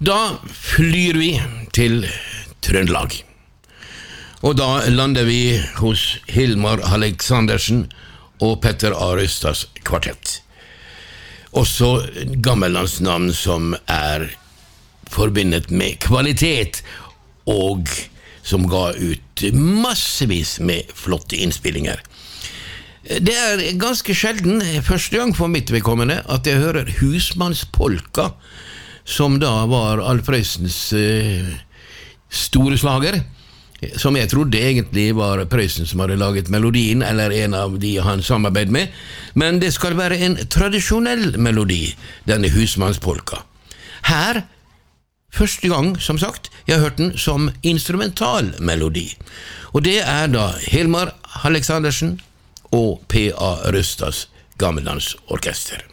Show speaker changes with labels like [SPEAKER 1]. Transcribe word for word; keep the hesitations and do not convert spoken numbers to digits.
[SPEAKER 1] Da flyr vi til Trøndelag. Og da lander vi hos Hilmar Aleksandersen og Petter A. Røstads kvartett. Også gammellandsnavn som er forbindet med kvalitet, og som ga ut massevis med flotte innspillinger. Det er ganske sjelden, første gang for mitt vedkommende, at jeg hører Husmannspolka, som da var Alf Prøysens eh, store slager, som jeg trodde egentlig var Prøysen som hadde laget melodien, eller en av de han samarbeid med, men det skal være en tradisjonell melodi, denne Husmannspolka. Her, første gang, som sagt, jeg har hørt den som instrumental melodi, og det er da Hilmar Aleksandersen og P A. Røstads Gammellandsorkester.